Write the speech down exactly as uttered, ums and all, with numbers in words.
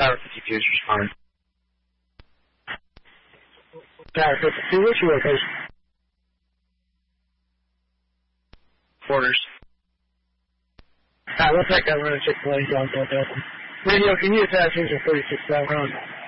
Tower fifty-two is responding. Tower fifty-two, what's your location? Quarters. Alright, we'll take that run and check the lane down. Radio, can you attach engine forty-six seven on?